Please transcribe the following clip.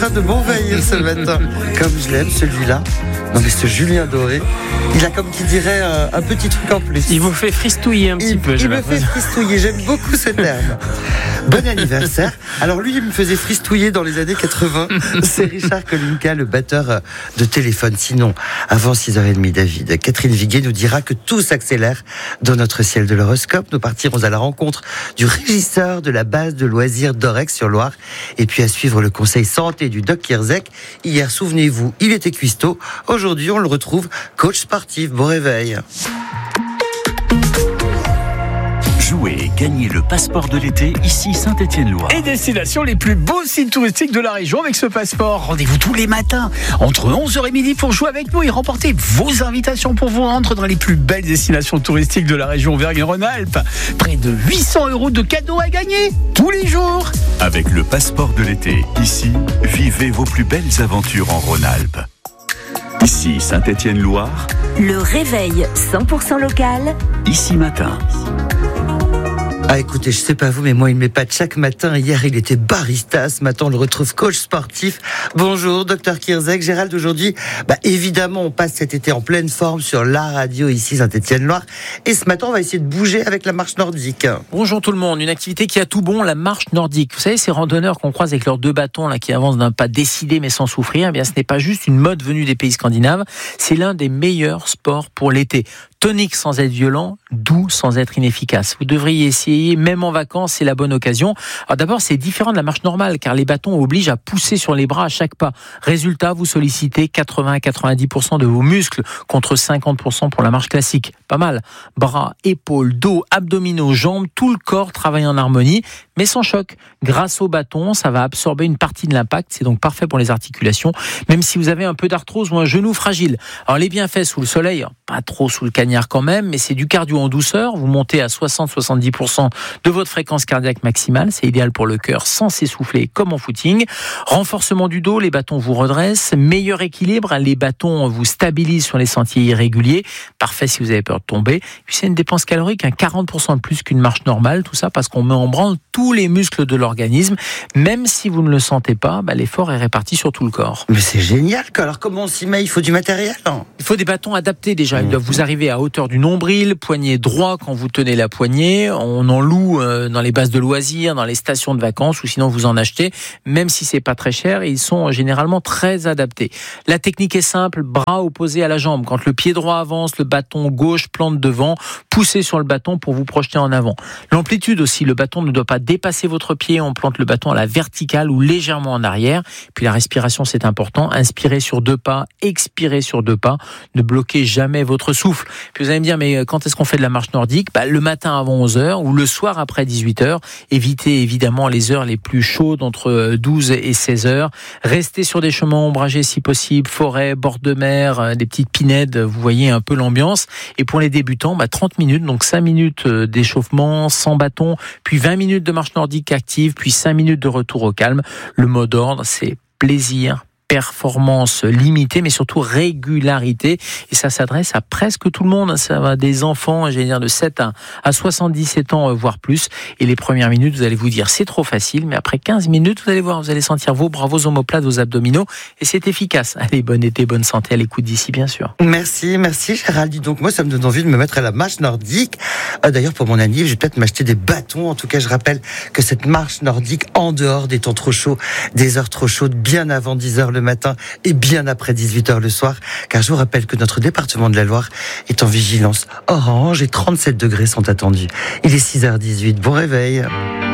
train de m'envahir ce matin. Comme je l'aime, celui-là. Non mais ce Julien Doré, il a comme qui dirait un petit truc en plus. Il vous fait fristouiller un petit peu. Il me fait fristouiller, j'aime beaucoup ce terme. Bon anniversaire. Alors lui, il me faisait fristouiller dans les années 80. C'est Richard Kolinka, le batteur de Téléphone. Sinon, avant 6h30, David, Catherine Viguier nous dira que tout s'accélère dans notre ciel de l'horoscope. Nous partirons à la rencontre du régisseur de la base de loisirs d'Aurec-sur-Loire. Et puis à suivre le conseil santé du Doc Kierzek. Hier, souvenez-vous, il était cuistot. Aujourd'hui, on le retrouve coach sportif. Bon réveil. Jouez et gagnez le passeport de l'été, ici Saint-Étienne-Loire. Et destination les plus beaux sites touristiques de la région avec ce passeport. Rendez-vous tous les matins entre 11h et midi pour jouer avec nous et remporter vos invitations pour vous rendre dans les plus belles destinations touristiques de la région Auvergne-Rhône-Alpes. Près de 800 € de cadeaux à gagner tous les jours. Avec le passeport de l'été, ici, vivez vos plus belles aventures en Rhône-Alpes. Ici Saint-Étienne-Loire. Le réveil 100% local. Ici matin. Ah écoutez, je sais pas vous, mais moi il m'épate chaque matin. Hier il était barista, ce matin on le retrouve coach sportif. Bonjour Dr Kierzek. Gérald, aujourd'hui, évidemment on passe cet été en pleine forme sur la radio ici Saint-Étienne-Loire. Et ce matin on va essayer de bouger avec la marche nordique. Bonjour tout le monde, une activité qui a tout bon, la marche nordique. Vous savez, ces randonneurs qu'on croise avec leurs 2 bâtons là, qui avancent d'un pas décidé mais sans souffrir, eh bien ce n'est pas juste une mode venue des pays scandinaves, c'est l'un des meilleurs sports pour l'été. Tonique sans être violent, doux sans être inefficace. Vous devriez essayer, même en vacances, c'est la bonne occasion. Alors d'abord, c'est différent de la marche normale, car les bâtons obligent à pousser sur les bras à chaque pas. Résultat, vous sollicitez 80 à 90% de vos muscles, contre 50% pour la marche classique. Pas mal. Bras, épaules, dos, abdominaux, jambes, tout le corps travaille en harmonie, mais sans choc. Grâce au bâton, ça va absorber une partie de l'impact, c'est donc parfait pour les articulations, même si vous avez un peu d'arthrose ou un genou fragile. Alors les bienfaits sous le soleil, pas trop sous le cagnard quand même, mais c'est du cardio en douceur. Vous montez à 60-70% de votre fréquence cardiaque maximale. C'est idéal pour le cœur sans s'essouffler comme en footing. Renforcement du dos, les bâtons vous redressent. Meilleur équilibre, les bâtons vous stabilisent sur les sentiers irréguliers. Parfait si vous avez peur de tomber. Puis c'est une dépense calorique, 40% de plus qu'une marche normale. Tout ça parce qu'on met en branle tous les muscles de l'organisme. Même si vous ne le sentez pas, l'effort est réparti sur tout le corps. Mais c'est génial. Alors comment on s'y met? Il faut du matériel? Il faut des bâtons adaptés déjà. Ils doivent vous arriver à hauteur du nombril, poignet droit quand vous tenez la poignée. On en loue dans les bases de loisirs, dans les stations de vacances, ou sinon vous en achetez. Même si c'est pas très cher, ils sont généralement très adaptés. La technique est simple, bras opposés à la jambe. Quand le pied droit avance, le bâton gauche plante devant. Poussez sur le bâton pour vous projeter en avant. L'amplitude aussi, le bâton ne doit pas dépasser votre pied. On plante le bâton à la verticale ou légèrement en arrière. Puis la respiration, c'est important. Inspirez sur 2 pas, expirez sur 2 pas. Ne bloquez jamais votre souffle. Puis vous allez me dire, mais quand est-ce qu'on fait de la marche nordique? Le matin avant 11h ou le soir après 18h. Évitez évidemment les heures les plus chaudes entre 12 et 16h. Restez sur des chemins ombragés si possible, forêt, bord de mer, des petites pinèdes, vous voyez un peu l'ambiance. Et pour les débutants, 30 minutes, donc 5 minutes d'échauffement sans bâton, puis 20 minutes de marche nordique active, puis 5 minutes de retour au calme. Le mot d'ordre, c'est plaisir, performance limitée, mais surtout régularité. Et ça s'adresse à presque tout le monde. Ça va des enfants, de 7 à 77 ans, voire plus. Et les premières minutes, vous allez vous dire, c'est trop facile. Mais après 15 minutes, vous allez voir, vous allez sentir vos bras, vos omoplates, vos abdominaux. Et c'est efficace. Allez, bon été, bonne santé à l'écoute d'ici, bien sûr. Merci Gérald. Dis donc, moi, ça me donne envie de me mettre à la marche nordique. D'ailleurs, pour mon anniversaire, je vais peut-être m'acheter des bâtons. En tout cas, je rappelle que cette marche nordique, en dehors des temps trop chauds, des heures trop chaudes, bien avant 10h le matin et bien après 18h le soir, car je vous rappelle que notre département de la Loire est en vigilance orange et 37 degrés sont attendus. Il est 6h18, bon réveil.